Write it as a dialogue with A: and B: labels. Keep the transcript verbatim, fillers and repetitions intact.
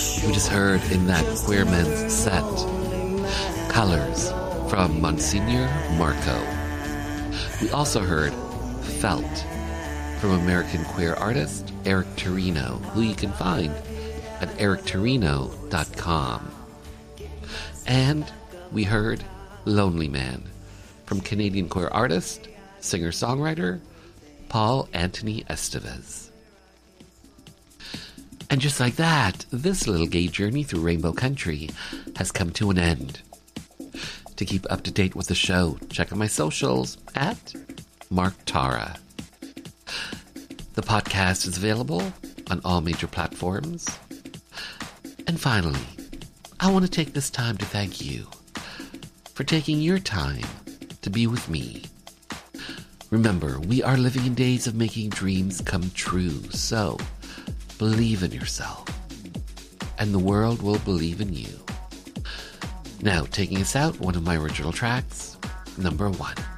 A: We just heard in that Queer Men's set, Colors from Monsignor Marco. We also heard Felt from American queer artist Eric Torino, who you can find at eric torino dot com. And we heard Lonely Man from Canadian queer artist, singer-songwriter Paul Anthony Estevez. And just like that, this little gay journey through Rainbow Country has come to an end. To keep up to date with the show, check out my socials at Mark Tara. The podcast is available on all major platforms. And finally, I want to take this time to thank you for taking your time to be with me. Remember, we are living in days of making dreams come true, so believe in yourself, and the world will believe in you. Now, taking us out, one of my original tracks, number one.